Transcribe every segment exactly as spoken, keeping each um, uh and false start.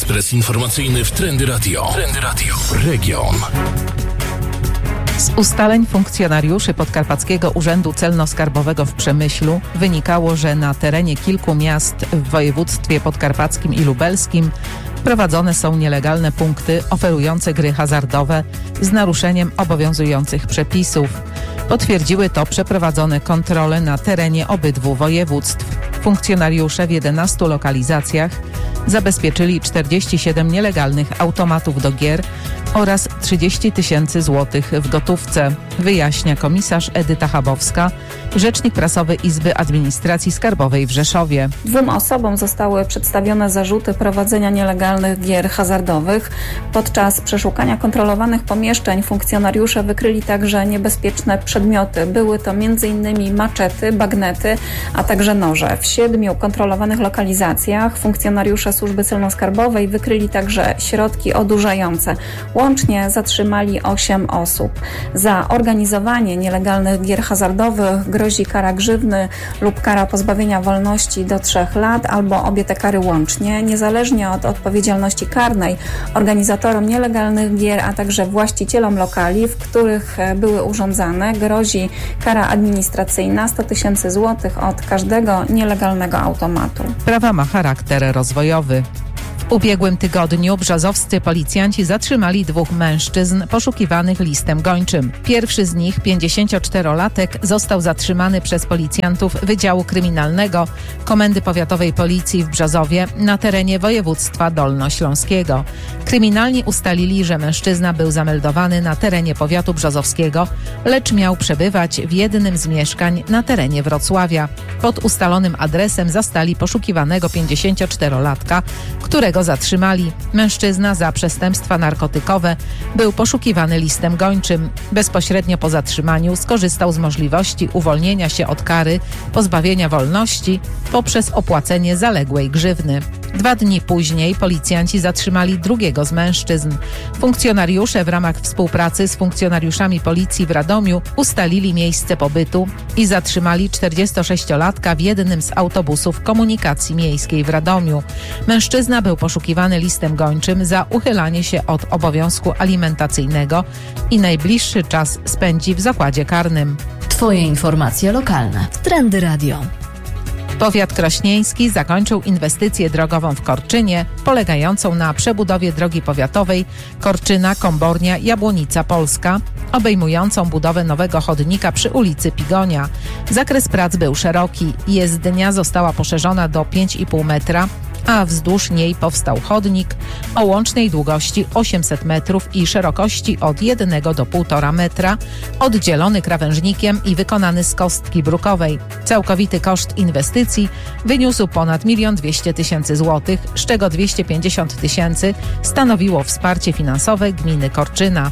Ekspres informacyjny w Trendy Radio. Trendy Radio. Region. Z ustaleń funkcjonariuszy Podkarpackiego Urzędu Celno-Skarbowego w Przemyślu wynikało, że na terenie kilku miast w województwie podkarpackim i lubelskim prowadzone są nielegalne punkty oferujące gry hazardowe z naruszeniem obowiązujących przepisów. Potwierdziły to przeprowadzone kontrole na terenie obydwu województw. Funkcjonariusze w jedenastu lokalizacjach zabezpieczyli czterdzieści siedem nielegalnych automatów do gier oraz trzydzieści tysięcy złotych w gotówce, wyjaśnia komisarz Edyta Chabowska, rzecznik prasowy Izby Administracji Skarbowej w Rzeszowie. Dwóm osobom zostały przedstawione zarzuty prowadzenia nielegalnych gier hazardowych. Podczas przeszukania kontrolowanych pomieszczeń funkcjonariusze wykryli także niebezpieczne przedmioty. Były to między innymi maczety, bagnety, a także noże. W siedmiu kontrolowanych lokalizacjach funkcjonariusze Służby Celno-Skarbowej wykryli także środki odurzające. Łącznie zatrzymali osiem osób. Za organizowanie nielegalnych gier hazardowych grozi kara grzywny lub kara pozbawienia wolności do trzech lat albo obie te kary łącznie. Niezależnie od odpowiedzialności karnej organizatorom nielegalnych gier, a także właścicielom lokali, w których były urządzane, grozi kara administracyjna sto tysięcy złotych od każdego nielegalnego automatu. Sprawa ma charakter rozwojowy. W ubiegłym tygodniu brzozowscy policjanci zatrzymali dwóch mężczyzn poszukiwanych listem gończym. Pierwszy z nich, pięćdziesięcioczterolatek, został zatrzymany przez policjantów Wydziału Kryminalnego Komendy Powiatowej Policji w Brzozowie na terenie województwa dolnośląskiego. Kryminalni ustalili, że mężczyzna był zameldowany na terenie powiatu brzozowskiego, lecz miał przebywać w jednym z mieszkań na terenie Wrocławia. Pod ustalonym adresem zastali poszukiwanego pięćdziesięcioczterolatka, którego zatrzymali. Mężczyzna za przestępstwa narkotykowe był poszukiwany listem gończym. Bezpośrednio po zatrzymaniu skorzystał z możliwości uwolnienia się od kary pozbawienia wolności poprzez opłacenie zaległej grzywny. Dwa dni później policjanci zatrzymali drugiego z mężczyzn. Funkcjonariusze w ramach współpracy z funkcjonariuszami policji w Radomiu ustalili miejsce pobytu i zatrzymali czterdziestosześciolatka w jednym z autobusów komunikacji miejskiej w Radomiu. Mężczyzna był poszukiwany listem gończym za uchylanie się od obowiązku alimentacyjnego i najbliższy czas spędzi w zakładzie karnym. Twoje informacje lokalne w Trendy Radio. Powiat krośnieński zakończył inwestycję drogową w Korczynie, polegającą na przebudowie drogi powiatowej Korczyna-Kombornia-Jabłonica Polska, obejmującą budowę nowego chodnika przy ulicy Pigonia. Zakres prac był szeroki. Jezdnia została poszerzona do pięć i pół metra, a wzdłuż niej powstał chodnik o łącznej długości osiemset metrów i szerokości od jednego do półtora metra, oddzielony krawężnikiem i wykonany z kostki brukowej. Całkowity koszt inwestycji wyniósł ponad milion dwieście tysięcy złotych, z czego dwieście pięćdziesiąt tysięcy stanowiło wsparcie finansowe gminy Korczyna.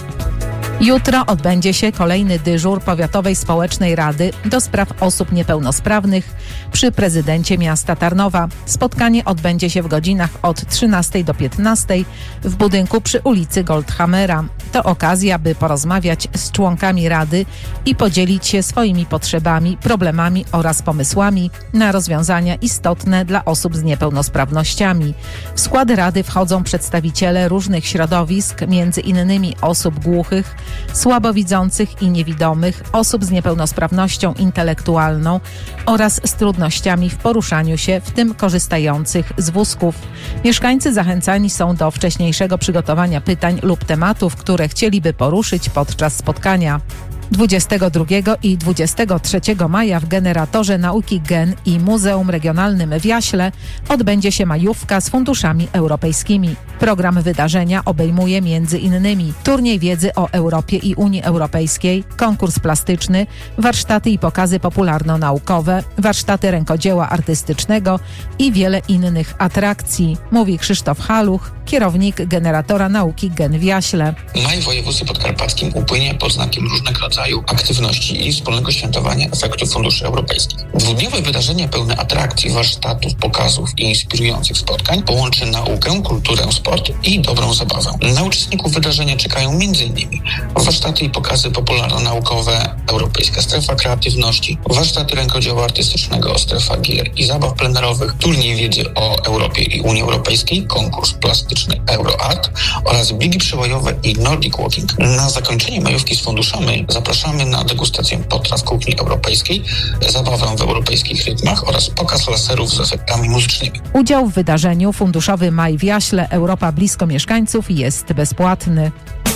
Jutro odbędzie się kolejny dyżur Powiatowej Społecznej Rady do spraw osób niepełnosprawnych przy prezydencie miasta Tarnowa. Spotkanie odbędzie się w godzinach od trzynastej do piętnastej w budynku przy ulicy Goldhammera. To okazja, by porozmawiać z członkami Rady i podzielić się swoimi potrzebami, problemami oraz pomysłami na rozwiązania istotne dla osób z niepełnosprawnościami. W skład Rady wchodzą przedstawiciele różnych środowisk, między innymi osób głuchych, słabowidzących i niewidomych, osób z niepełnosprawnością intelektualną oraz z trudnościami w poruszaniu się, w tym korzystających z wózków. Mieszkańcy zachęcani są do wcześniejszego przygotowania pytań lub tematów, które chcieliby poruszyć podczas spotkania. dwudziestego drugiego i dwudziestego trzeciego maja w Generatorze Nauki G E N i Muzeum Regionalnym w Jaśle odbędzie się majówka z funduszami europejskimi. Program wydarzenia obejmuje między innymi turniej wiedzy o Europie i Unii Europejskiej, konkurs plastyczny, warsztaty i pokazy popularno-naukowe, warsztaty rękodzieła artystycznego i wiele innych atrakcji, mówi Krzysztof Haluch, kierownik Generatora Nauki G E N w Jaśle. Maj w województwie podkarpackim upłynie pod znakiem różnych rodzajów rodzaju aktywności i wspólnego świętowania efektu funduszy europejskich. Dwudniowe wydarzenie pełne atrakcji, warsztatów, pokazów i inspirujących spotkań połączy naukę, kulturę, sport i dobrą zabawę. Na uczestników wydarzenia czekają m.in. warsztaty i pokazy popularno-naukowe, Europejska Strefa Kreatywności, warsztaty rękodzieła artystycznego, strefa gier i zabaw plenerowych, turniej wiedzy o Europie i Unii Europejskiej, konkurs plastyczny Euroart oraz biegi przełajowe i Nordic Walking. Na zakończenie majówki z funduszami zapraszamy na degustację potraw kuchni europejskiej, zabawę w europejskich rytmach oraz pokaz laserów z efektami muzycznymi. Udział w wydarzeniu Funduszowy Maj w Jaśle Europa blisko mieszkańców jest bezpłatny.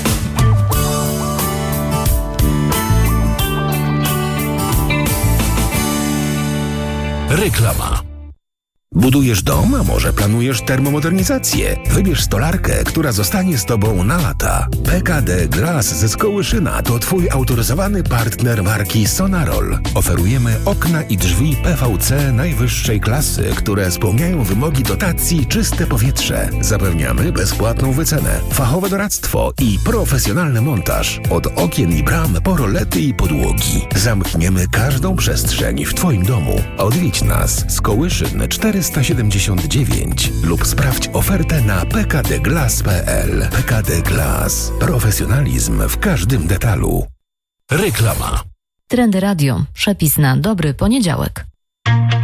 Reklama. Budujesz dom, a może planujesz termomodernizację? Wybierz stolarkę, która zostanie z Tobą na lata. P K D Glass ze Skołyszyna to Twój autoryzowany partner marki Sonarol. Oferujemy okna i drzwi P V C najwyższej klasy, które spełniają wymogi dotacji Czyste Powietrze. Zapewniamy bezpłatną wycenę, fachowe doradztwo i profesjonalny montaż. Od okien i bram po rolety i podłogi. Zamkniemy każdą przestrzeń w Twoim domu. Odwiedź nas. Skołyszyn czterysta siedemdziesiąt dziewięć lub sprawdź ofertę na p k d glass kropka p l. P K D Glass. Profesjonalizm w każdym detalu. Reklama. Trendy Radio. Przepis na dobry poniedziałek.